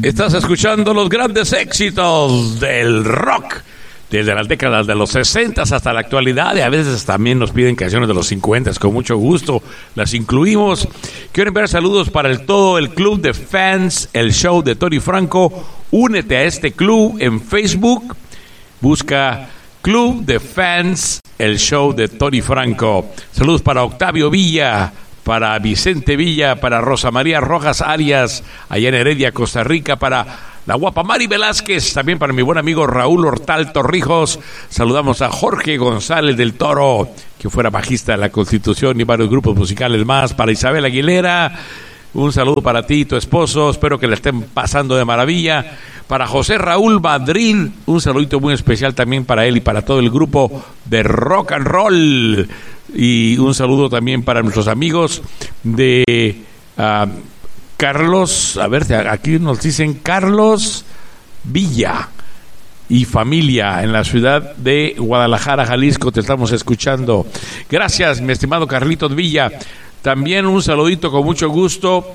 Estás escuchando los grandes éxitos del rock desde las décadas de los 60 hasta la actualidad, y a veces también nos piden canciones de los 50, con mucho gusto las incluimos. Quiero enviar saludos para todo el club de fans, el show de Tony Franco. Únete a este club en Facebook, busca Club de Fans, el show de Tony Franco. Saludos para Octavio Villa, para Vicente Villa, para Rosa María Rojas Arias, allá en Heredia, Costa Rica, para la guapa Mari Velázquez, también para mi buen amigo Raúl Hortal Torrijos. Saludamos a Jorge González del Toro, que fuera bajista de la Constitución y varios grupos musicales más. Para Isabel Aguilera, un saludo para ti y tu esposo, espero que le estén pasando de maravilla. Para José Raúl Madrid, un saludito muy especial también para él y para todo el grupo de rock and roll. Y un saludo también para nuestros amigos de Carlos, a ver, aquí nos dicen Carlos Villa y familia en la ciudad de Guadalajara, Jalisco, te estamos escuchando. Gracias, mi estimado Carlitos Villa. También un saludito con mucho gusto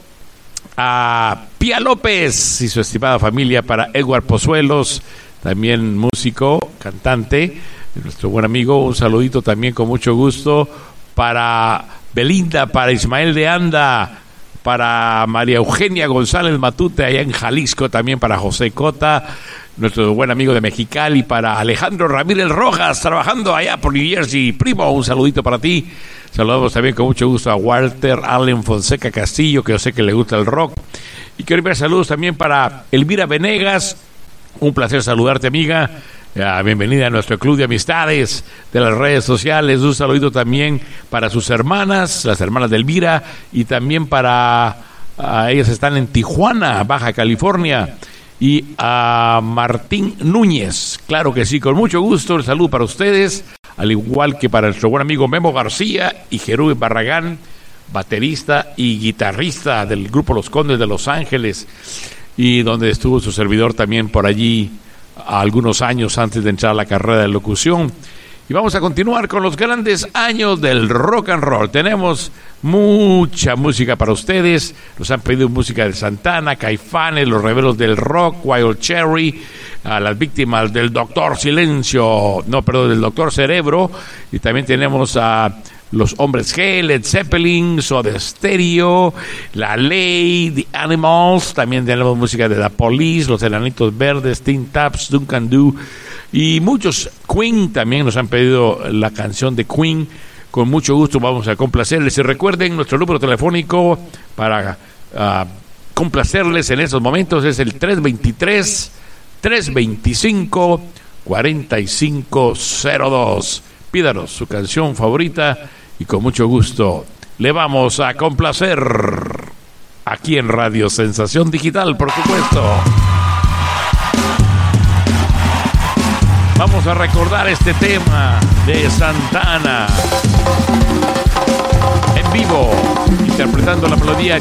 a Pía López y su estimada familia, para Edward Pozuelos, también músico, cantante, nuestro buen amigo. Un saludito también con mucho gusto para Belinda, para Ismael de Anda, para María Eugenia González Matute allá en Jalisco, también para José Cota, nuestro buen amigo de Mexicali, para Alejandro Ramírez Rojas, trabajando allá por New Jersey. Primo, un saludito para ti. Saludamos también con mucho gusto a Walter Allen Fonseca Castillo, que yo sé que le gusta el rock. Y quiero enviar saludos también para Elvira Venegas. Un placer saludarte, amiga. Bienvenida a nuestro club de amistades de las redes sociales. Un saludito también para sus hermanas, las hermanas de Elvira, y también para ellas están en Tijuana, Baja California, y a Martín Núñez. Claro que sí, con mucho gusto. El saludo para ustedes, al igual que para nuestro buen amigo Memo García y Jerús Barragán, baterista y guitarrista del grupo Los Condes de Los Ángeles, y donde estuvo su servidor también por allí algunos años antes de entrar a la carrera de locución. Y vamos a continuar con los grandes años del rock and roll. Tenemos mucha música para ustedes. Nos han pedido música de Santana, Caifanes, Los Rebeldes del Rock, Wild Cherry, a las víctimas del Doctor del Doctor Cerebro. Y también tenemos a Los Hombres G, Led Zeppelin, Soda Stereo, La Ley, The Animals. También tenemos música de The Police, Los Enanitos Verdes, Tin Taps, Duncan Du y muchos. Queen también nos han pedido la canción de Queen. Con mucho gusto vamos a complacerles. Y recuerden, nuestro número telefónico para complacerles en estos momentos es el 323-325-4502. Pídanos su canción favorita y con mucho gusto le vamos a complacer aquí en Radio Sensación Digital, por supuesto. Vamos a recordar este tema de Santana en vivo, interpretando la melodía